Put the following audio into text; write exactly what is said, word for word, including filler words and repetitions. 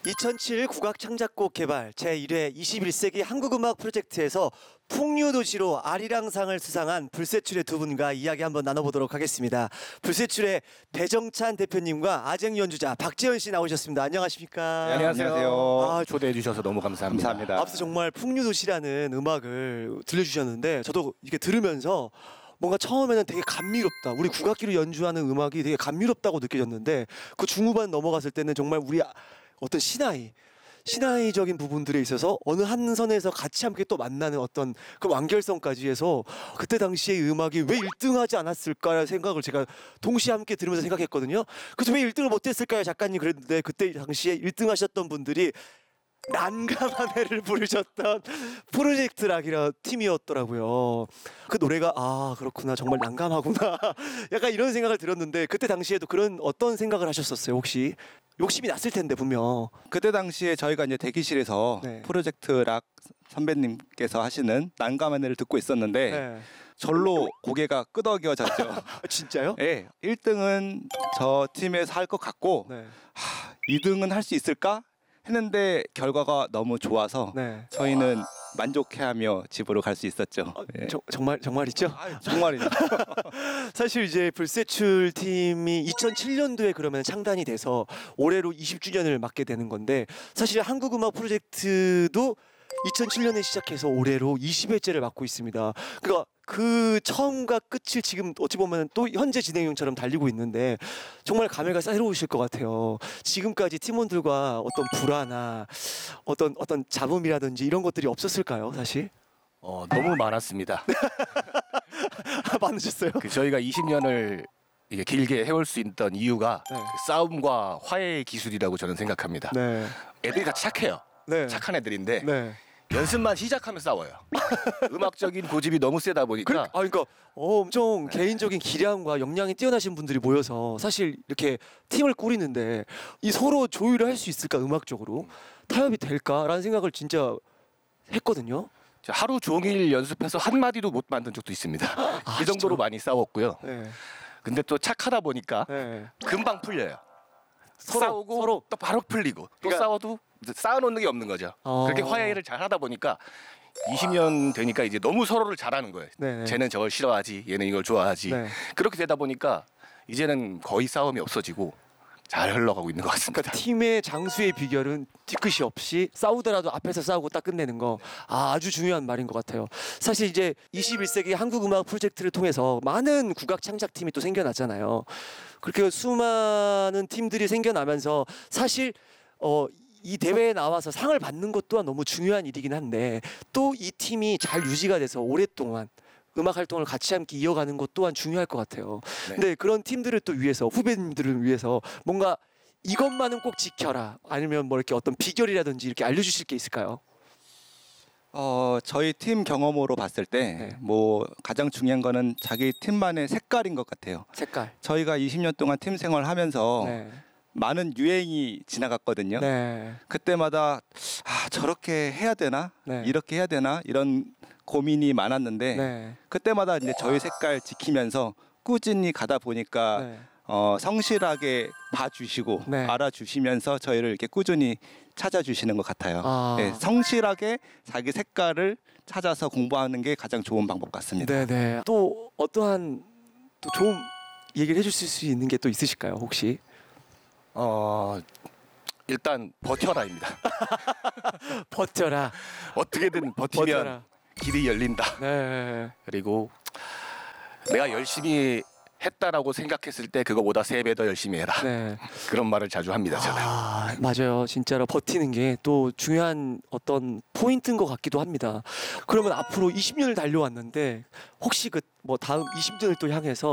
이천칠 국악 창작곡 개발 제일 회 이십일 세기 한국음악 프로젝트에서 풍류도시로 아리랑상을 수상한 불세출의 두 분과 이야기 한번 나눠보도록 하겠습니다. 불세출의 배정찬 대표님과 아쟁 연주자 박재현 씨 나오셨습니다. 안녕하십니까? 네, 안녕하세요. 아, 초대해 주셔서 너무 감사합니다. 감사합니다. 앞서 정말 풍류도시라는 음악을 들려주셨는데 저도 이게 들으면서 뭔가 처음에는 되게 감미롭다. 우리 국악기로 연주하는 음악이 되게 감미롭다고 느껴졌는데 그 중후반 넘어갔을 때는 정말 우리 어떤 신화의 신화의적인 부분들에 있어서 어느 한 선에서 같이 함께 또 만나는 어떤 그 완결성까지 해서 그때 당시에 음악이 왜 일 등 하지 않았을까 생각을 제가 동시에 함께 들으면서 생각했거든요. 그래서 왜 일 등을 못했을까요? 작가님 그랬는데 그때 당시에 일 등 하셨던 분들이 난감한 애를 부르셨던 프로젝트락이라 팀이었더라고요. 그 노래가 아 그렇구나 정말 난감하구나 약간 이런 생각을 들었는데 그때 당시에도 그런 어떤 생각을 하셨었어요 혹시? 욕심이 났을 텐데 분명. 그때 당시에 저희가 이제 대기실에서 네. 프로젝트 락 선배님께서 하시는 난감한 애를 듣고 있었는데 네. 절로 고개가 끄덕여졌죠. 아, 진짜요? 네, 일 등은 저 팀에서 할 것 같고 네. 하, 이 등은 할 수 있을까 했는데 결과가 너무 좋아서 네. 저희는 만족해하며 집으로 갈 수 있었죠. 아, 예. 저, 정말 정말이죠? 정말이죠. 사실 이제 불세출 팀이 이천칠 년도에 그러면 창단이 돼서 올해로 이십 주년을 맞게 되는 건데 사실 한국음악 프로젝트도 이천칠 년에 시작해서 올해로 이십 회째를 맡고 있습니다. 그러니까 그 처음과 끝을 지금 어찌 보면 또 현재 진행형처럼 달리고 있는데 정말 감회가 새로우실 것 같아요. 지금까지 팀원들과 어떤 불화나 어떤 어떤 잡음이라든지 이런 것들이 없었을까요, 사실? 어, 너무 많았습니다. 많으셨어요? 그 저희가 이십 년을 이게 길게 해올 수 있던 이유가 네. 그 싸움과 화해의 기술이라고 저는 생각합니다. 네. 애들이 다 착해요. 네. 착한 애들인데 네. 연습만 시작하면 싸워요. 음악적인 고집이 너무 세다 보니까 그, 아, 그러니까 어, 엄청 개인적인 기량과 역량이 뛰어나신 분들이 모여서 사실 이렇게 팀을 꾸리는데 이 서로 조율을 할 수 있을까 음악적으로 타협이 될까라는 생각을 진짜 했거든요. 하루 종일 연습해서 한 마디도 못 만든 적도 있습니다. 그 정도로 진짜요? 많이 싸웠고요. 네. 근데 또 착하다 보니까 네. 금방 풀려요. 서로, 싸우고 서로. 또 바로 풀리고 또 그러니까- 싸워도 이제 쌓아놓는 게 없는 거죠. 어. 그렇게 화해를 잘 하다 보니까 이십 년 되니까 이제 너무 서로를 잘하는 거예요. 네네. 쟤는 저걸 싫어하지, 얘는 이걸 좋아하지. 네. 그렇게 되다 보니까 이제는 거의 싸움이 없어지고 잘 흘러가고 있는 것 같습니다. 그러니까 팀의 장수의 비결은 뒤끝이 없이 싸우더라도 앞에서 싸우고 딱 끝내는 거 아, 아주 중요한 말인 것 같아요. 사실 이제 이십일 세기 한국음악 프로젝트를 통해서 많은 국악 창작팀이 또 생겨났잖아요. 그렇게 수많은 팀들이 생겨나면서 사실 어, 이 대회에 나와서 상을 받는 것 또한 너무 중요한 일이긴 한데 또 이 팀이 잘 유지가 돼서 오랫동안 음악 활동을 같이 함께 이어가는 것 또한 중요할 것 같아요. 네. 근데 그런 팀들을 또 위해서 후배님들을 위해서 뭔가 이것만은 꼭 지켜라 아니면 뭐 이렇게 어떤 비결이라든지 이렇게 알려주실 게 있을까요? 어, 저희 팀 경험으로 봤을 때 네. 뭐 가장 중요한 거는 자기 팀만의 색깔인 것 같아요. 색깔. 저희가 이십 년 동안 팀 생활하면서 네. 많은 유행이 지나갔거든요. 네. 그때마다 아, 저렇게 해야 되나? 네. 이렇게 해야 되나? 이런 고민이 많았는데 네. 그때마다 이제 저희 색깔 지키면서 꾸준히 가다 보니까 네. 어, 성실하게 봐주시고 네. 알아주시면서 저희를 이렇게 꾸준히 찾아주시는 것 같아요. 아. 네, 성실하게 자기 색깔을 찾아서 공부하는 게 가장 좋은 방법 같습니다. 네네. 또 어떠한 또 좋은 얘기를 해주실 수 있는 게 또 있으실까요 혹시? 어, 일단 버텨라입니다. 버텨라. 어떻게든 버티면 버텨라. 길이 열린다. 네. 그리고 내가 열심히 했다라고 생각했을 때 그거보다 세 배 더 열심히 해라. 네. 그런 말을 자주 합니다. 저는. 아 맞아요. 진짜로 버티는 게 또 중요한 어떤 포인트인 것 같기도 합니다. 그러면 앞으로 이십 년을 달려왔는데 혹시 그 뭐 다음 이십 년을 또 향해서